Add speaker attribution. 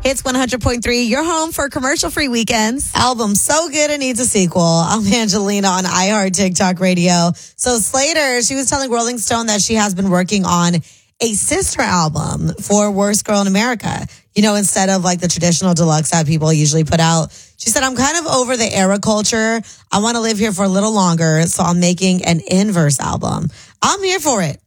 Speaker 1: Hits 100.3, your home for commercial-free weekends. Album so good it needs a sequel. I'm Angelina on iHeart TikTok Radio. So Slater, she was telling Rolling Stone that she has been working on a sister album for Worst Girl in America. You know, instead of like the traditional deluxe that people usually put out. She said, I'm kind of over the era culture. I want to live here for a little longer, so I'm making an inverse album. I'm here for it.